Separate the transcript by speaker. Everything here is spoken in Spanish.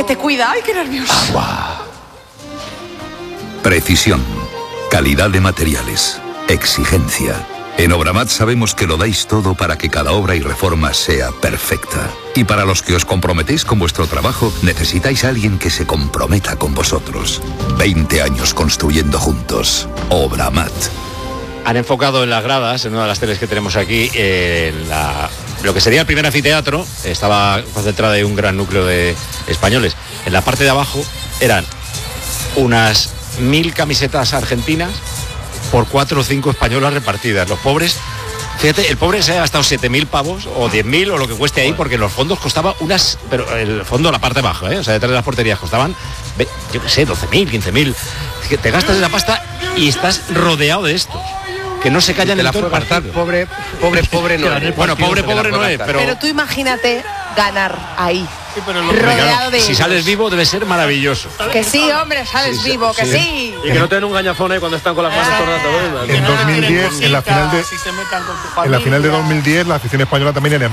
Speaker 1: te cuida. ¡Ay, qué nervioso!
Speaker 2: Agua. Precisión. Calidad de materiales. Exigencia. En Obramat sabemos que lo dais todo para que cada obra y reforma sea perfecta. Y para los que os comprometéis con vuestro trabajo, necesitáis a alguien que se comprometa con vosotros. 20 años construyendo juntos. Obramat.
Speaker 3: Han enfocado en las gradas, en una de las teles que tenemos aquí, lo que sería el primer anfiteatro. Estaba concentrada en un gran núcleo de españoles. En la parte de abajo eran unas 1000 camisetas argentinas por 4 o 5 españolas repartidas. Los pobres, fíjate, el pobre se ha gastado 7.000 pavos o 10.000 o lo que cueste ahí, porque los fondos costaban pero el fondo, la parte baja, o sea, detrás de las porterías costaban, yo qué sé, 12.000, 15.000. Te gastas esa pasta y estás rodeado de estos que no se callan en todo el partido.
Speaker 4: Pobre no es.
Speaker 3: Bueno, pobre no es,
Speaker 1: pero tú imagínate ganar ahí. Sí, rodeado de
Speaker 3: si
Speaker 1: ellos.
Speaker 3: Sales vivo debe ser maravilloso.
Speaker 1: Que sí, hombre, sales vivo, que sí.
Speaker 4: Y que no te den un gañafón ahí cuando están con las manos tornadas.
Speaker 5: En 2010, en la final de 2010, la afición española también era